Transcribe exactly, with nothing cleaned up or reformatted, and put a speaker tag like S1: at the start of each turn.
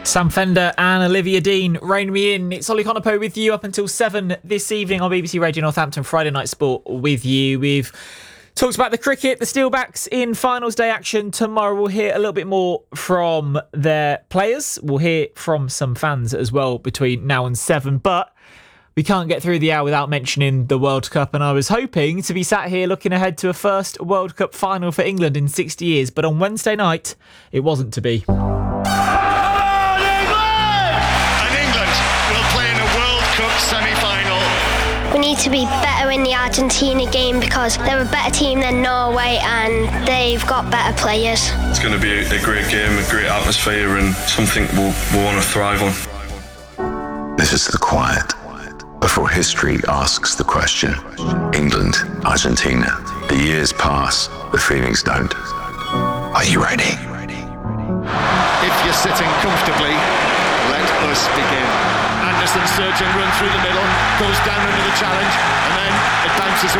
S1: Sam Fender and Olivia Dean, Rein Me In. It's Ollie Conopo with you up until seven this evening on B B C Radio Northampton. Friday Night Sport with you. We've talked about the cricket, the Steelbacks in finals day action tomorrow. We'll hear a little bit more from their players. We'll hear from some fans as well between now and seven. But we can't get through the hour without mentioning the World Cup, and I was hoping to be sat here looking ahead to a first World Cup final for England in sixty years, but on Wednesday night, it wasn't to be.
S2: We need to be better in the Argentina game because they're a better team than Norway and they've got better players.
S3: It's going to be a great game, a great atmosphere and something we'll, we'll want to thrive on.
S4: This is the quiet before history asks the question. England, Argentina. The years pass, the feelings don't. Are you ready?
S5: If you're sitting comfortably, let us begin. Anderson surging run through the middle, goes down under the challenge, and then it bounces away.